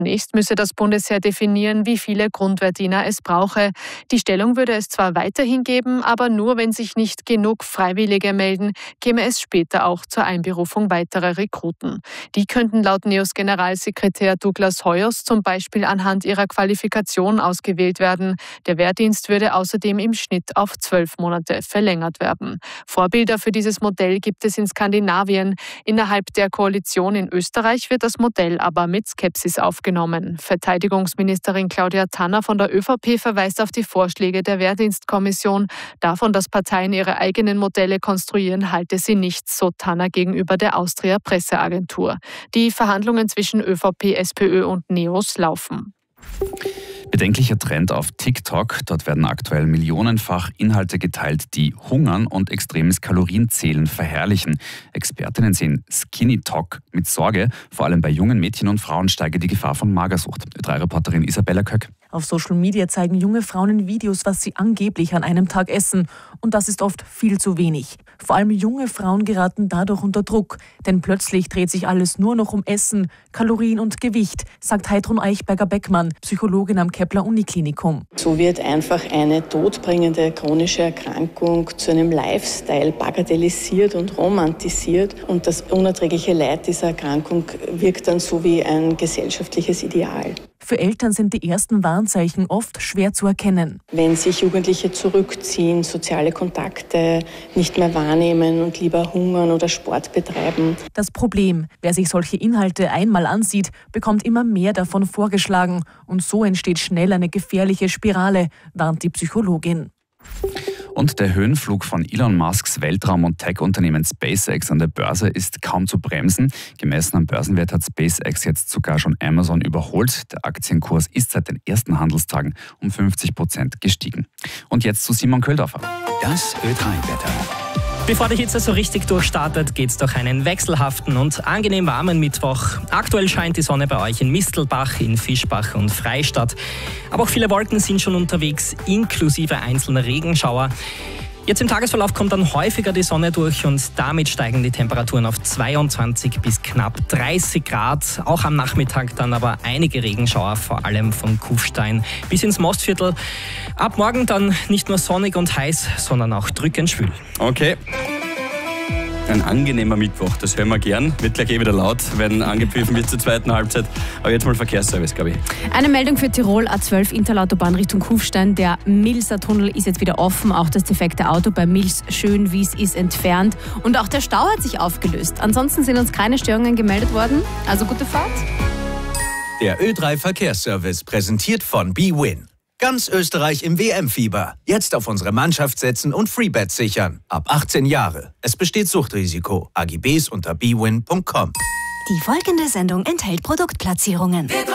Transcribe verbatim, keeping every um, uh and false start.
Zunächst müsse das Bundesheer definieren, wie viele Grundwehrdiener es brauche. Die Stellung würde es zwar weiterhin geben, aber nur wenn sich nicht genug Freiwillige melden, käme es später auch zur Einberufung weiterer Rekruten. Die könnten laut N E O S-Generalsekretär Douglas Heuers zum Beispiel anhand ihrer Qualifikation ausgewählt werden. Der Wehrdienst würde außerdem im Schnitt auf zwölf Monate verlängert werden. Vorbilder für dieses Modell gibt es in Skandinavien. Innerhalb der Koalition in Österreich wird das Modell aber mit Skepsis aufgenommen. Verteidigungsministerin Claudia Tanner von der ÖVP verweist auf die Vorschläge der Wehrdienstkommission. Davon, dass Parteien ihre eigenen Modelle konstruieren, halte sie nichts, so Tanner gegenüber der Austria Presseagentur. Die Verhandlungen zwischen ÖVP, SPÖ und N E O S laufen. Bedenklicher Trend auf TikTok. Dort werden aktuell millionenfach Inhalte geteilt, die Hungern und extremes Kalorienzählen verherrlichen. Expertinnen sehen Skinny Talk mit Sorge. Vor allem bei jungen Mädchen und Frauen steige die Gefahr von Magersucht. Ö drei Reporterin Isabella Köck. Auf Social Media zeigen junge Frauen in Videos, was sie angeblich an einem Tag essen. Und das ist oft viel zu wenig. Vor allem junge Frauen geraten dadurch unter Druck. Denn plötzlich dreht sich alles nur noch um Essen, Kalorien und Gewicht, sagt Heidrun Eichberger-Beckmann, Psychologin am Kepler-Uniklinikum. So wird einfach eine todbringende chronische Erkrankung zu einem Lifestyle bagatellisiert und romantisiert. Und das unerträgliche Leid dieser Erkrankung wirkt dann so wie ein gesellschaftliches Ideal. Für Eltern sind die ersten Warnzeichen oft schwer zu erkennen. Wenn sich Jugendliche zurückziehen, soziale Kontakte nicht mehr wahrnehmen und lieber hungern oder Sport betreiben. Das Problem: Wer sich solche Inhalte einmal ansieht, bekommt immer mehr davon vorgeschlagen. Und so entsteht schnell eine gefährliche Spirale, warnt die Psychologin. Und der Höhenflug von Elon Musks Weltraum- und Tech-Unternehmen SpaceX an der Börse ist kaum zu bremsen. Gemessen am Börsenwert hat SpaceX jetzt sogar schon Amazon überholt. Der Aktienkurs ist seit den ersten Handelstagen um fünfzig Prozent gestiegen. Und jetzt zu Simon Köldorfer. Das Ö drei Wetter. Bevor die Hitze so richtig durchstartet, geht's durch einen wechselhaften und angenehm warmen Mittwoch. Aktuell scheint die Sonne bei euch in Mistelbach, in Fischbach und Freistadt. Aber auch viele Wolken sind schon unterwegs, inklusive einzelner Regenschauer. Jetzt im Tagesverlauf kommt dann häufiger die Sonne durch und damit steigen die Temperaturen auf zweiundzwanzig bis knapp dreißig Grad. Auch am Nachmittag dann aber einige Regenschauer, vor allem von Kufstein bis ins Mostviertel. Ab morgen dann nicht nur sonnig und heiß, sondern auch drückend schwül. Okay. Ein angenehmer Mittwoch, das hören wir gern. Wird gleich eh wieder laut, wenn angepfiffen wird zur zweiten Halbzeit. Aber jetzt mal Verkehrsservice, glaube ich. Eine Meldung für Tirol, A zwölf Interlautobahn Richtung Kufstein. Der Milser Tunnel ist jetzt wieder offen. Auch das defekte Auto bei Mills Schönwies ist entfernt. Und auch der Stau hat sich aufgelöst. Ansonsten sind uns keine Störungen gemeldet worden. Also gute Fahrt. Der Ö drei Verkehrsservice, präsentiert von bwin. Ganz Österreich im W M-Fieber. Jetzt auf unsere Mannschaft setzen und Freebets sichern. Ab achtzehn Jahre. Es besteht Suchtrisiko. A G Bs unter bwin punkt com. Die folgende Sendung enthält Produktplatzierungen.